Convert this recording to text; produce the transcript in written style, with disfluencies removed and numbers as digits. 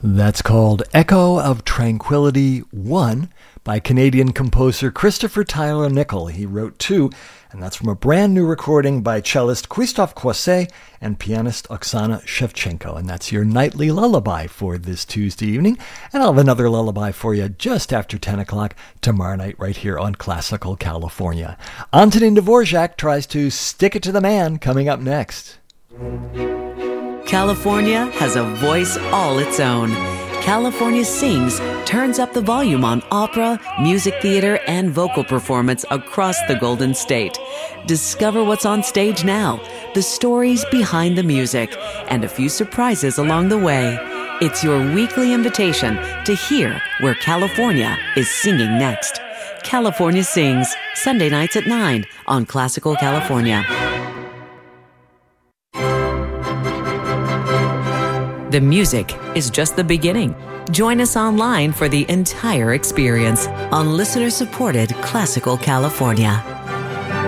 That's called Echo of Tranquility 1 by Canadian composer Christopher Tyler Nickel. He wrote 2, and that's from a brand new recording by cellist Christophe Croisset and pianist Oksana Shevchenko. And that's your nightly lullaby for this Tuesday evening. And I'll have another lullaby for you just after 10 o'clock tomorrow night right here on Classical California. Antonin Dvorak tries to stick it to the man coming up next. California has a voice all its own. California Sings turns up the volume on opera, music theater, and vocal performance across the Golden State. Discover what's on stage now, the stories behind the music, and a few surprises along the way. It's your weekly invitation to hear where California is singing next. California Sings, Sunday nights at 9 on Classical California. The music is just the beginning. Join us online for the entire experience on listener-supported Classical California.